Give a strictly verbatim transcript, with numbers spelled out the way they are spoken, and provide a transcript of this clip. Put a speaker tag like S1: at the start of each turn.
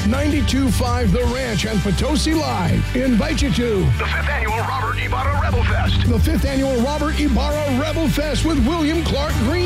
S1: ninety-two point five The Ranch and Potosi Live invite you to
S2: The fifth Annual Robert Ibarra Rebel Fest.
S1: the fifth Annual Robert Ibarra Rebel Fest with William Clark Green.